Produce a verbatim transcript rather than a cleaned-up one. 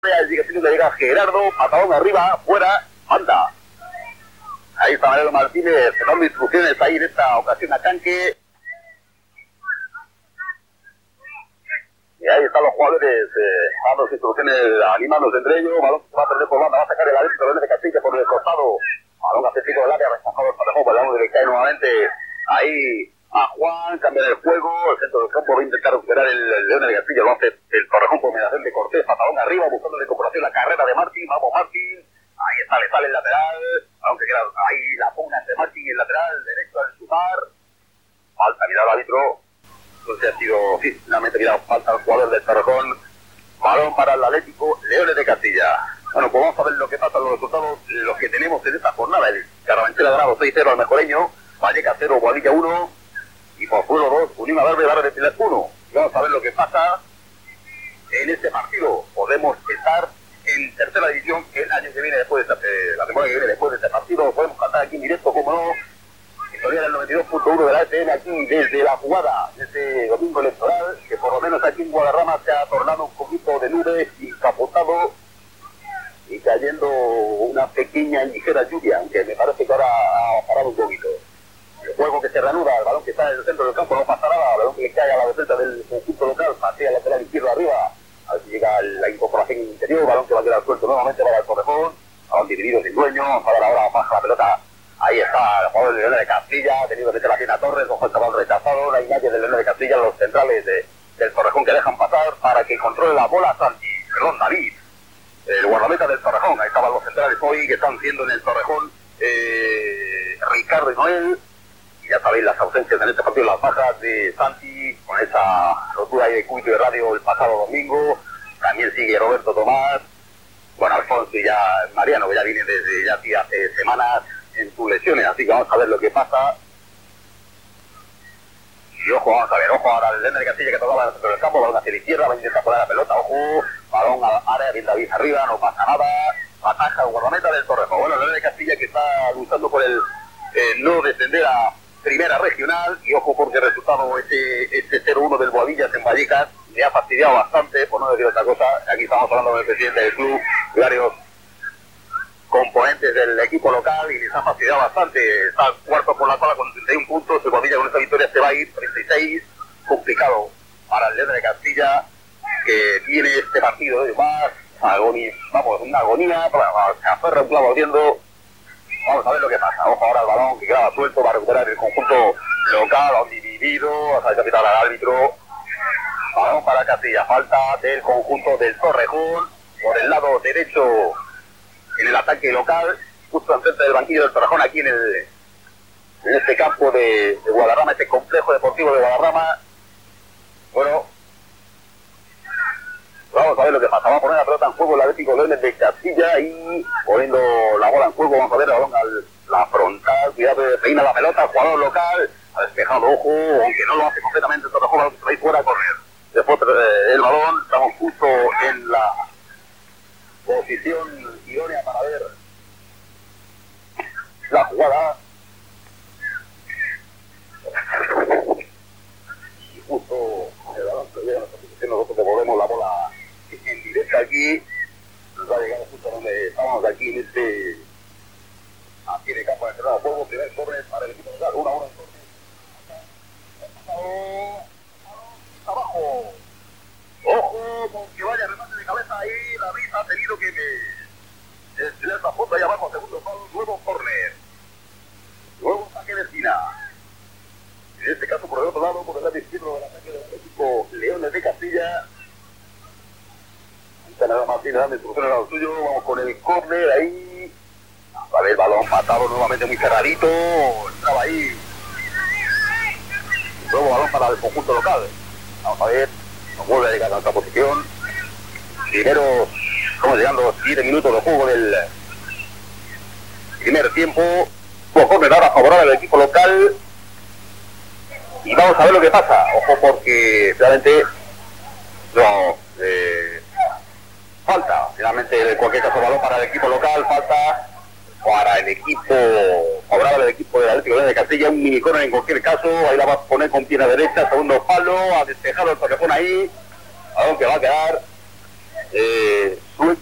Sigue siendo que llega Gerardo, patadón arriba, fuera, falta. Ahí está Mariano Martínez, dando instrucciones ahí en esta ocasión a Canque. Y ahí están los jugadores eh, dando instrucciones, animándose entre ellos. Balón va a perder por banda, va a sacar el adentro, el de Castilla por el costado. Balón hace pico del área, rechazado el Torrejón, balón de cae nuevamente. Ahí a Juan, cambian el juego, el centro del campo va a intentar recuperar el, el León de Castilla, lo hace el Torrejón por mediación de Cortés, patadón arriba, buscando la incorporación, la carrera de Martín, vamos Martín, ahí está, le sale el lateral, aunque queda ahí la pugna entre Martín y el lateral, derecho al sumar, falta, mira el árbitro, entonces ha sido, sí, finalmente mira, falta al jugador del Torrejón, balón para el Atlético, Leones de Castilla. Bueno, pues vamos a ver lo que pasa, los resultados, los que tenemos en esta jornada, el Carabanchel ha ganado seis cero al Mejoreño, Vallecas cero, Boadilla uno, y Pozuelo dos, Unión Verde, Barra de Pilar uno. Vamos a ver lo que pasa en este partido. Podemos estar en tercera división el año que viene, después de esta, eh, la temporada que viene después de este partido. Podemos cantar aquí en directo, como no, historia del noventa y dos punto uno de la F M aquí desde la jugada, desde domingo electoral, que por lo menos aquí en Guadarrama se ha tornado un poquito de nubes y capotado y cayendo una pequeña y ligera lluvia, aunque me parece que ahora ha parado un poquito. El juego que se reanuda, el balón que está en el centro del campo, no pasa nada, el balón que le cae a la defensa del conjunto local, patea el lateral izquierdo arriba, a ver si llega la incorporación interior, balón que va a quedar suelto nuevamente para el Torrejón, balón dividido sin dueño, a ver ahora baja la pelota, ahí está el jugador de León de Castilla, ha tenido que meter la pierna a Torres, ojo el balón rechazado, no hay nadie de León de Castilla, los centrales de, del Torrejón que dejan pasar para que controle la bola Santi, perdón, David, el guardameta del Torrejón, ahí estaban los centrales hoy que están siendo en el Torrejón, eh, Ricardo y Noel. Ya sabéis las ausencias en este partido, las bajas de Santi, con esa rotura ahí de cúbito de radio el pasado domingo. También sigue Roberto Tomás, bueno, Alfonso y ya Mariano, que ya viene desde ya sí, hace semanas en sus lesiones, así que vamos a ver lo que pasa. Y ojo, vamos a ver, ojo ahora el León de Castilla que tocaba dentro del campo, balón hacia la izquierda, va a intentar poner la pelota, ojo, balón al área, bien David arriba, no pasa nada, ataja el guardameta del Torrejón. Bueno, el León de Castilla que está luchando por el eh, no descender a Primera Regional, y ojo porque el resultado ese, ese cero uno del Boadillas en Vallecas le ha fastidiado bastante, por no decir otra cosa. Aquí estamos hablando del presidente del club, varios componentes del equipo local, y les ha fastidiado bastante. Está cuarto por la tabla con treinta y un puntos, el Boadillas con esta victoria se va a ir treinta y seis, complicado para el León de Castilla, que tiene este partido de más agonía, vamos, una agonía, se aferra un clavo ardiendo. Vamos a ver lo que pasa. Ojo ahora el balón que quedaba suelto, va a recuperar el conjunto local, balón dividido, hasta el capitán al árbitro. Balón para Castilla, falta del conjunto del Torrejón, por el lado derecho en el ataque local, justo enfrente del banquillo del Torrejón, aquí en el en este campo de, de Guadarrama, este complejo deportivo de Guadarrama. Bueno, vamos a ver lo que pasa. Vamos a poner la pelota en juego el Atlético Leones de Castilla y poniendo la bola en juego. Vamos a ver el balón a la frontal. Cuidado, peina la pelota, jugador local. Ha despejado, ojo, aunque no lo hace completamente. Todo el juego ahí fuera a correr. Después eh, el balón, estamos justo en la posición idónea para ver la jugada. Y justo el balón que llega a nuestra posición, nosotros devolvemos la bola en directo aquí, nos va a llegar justo donde estamos aquí en este aquí en el campo de entrada de juego, primer corner para el equipo local, uno a uno en corner, abajo, ojo, con que vaya remate de cabeza ahí, David ha tenido que estirar esta foto ahí abajo, segundo palo, nuevo corner, nuevo saque de esquina, en este caso por el otro lado, por el lado izquierdo del ataque del equipo Leones de Castilla. Nada Martínez dando instrucciones a lo suyo, vamos con el córner ahí, a ver el balón matado nuevamente muy cerradito, entraba ahí, nuevo balón para el conjunto local, vamos a ver, nos vuelve a llegar a esta posición, primeros, estamos llegando siete minutos de juego del primer tiempo, córner ahora favorable al equipo local, y vamos a ver lo que pasa, ojo porque realmente, no, eh, falta, finalmente en cualquier caso balón para el equipo local, falta para el equipo favorable al equipo del Atlético de Castilla, un minicorner en cualquier caso, ahí la va a poner con pierna derecha, segundo palo, a despejar el Torrejón ahí, balón que va a quedar eh,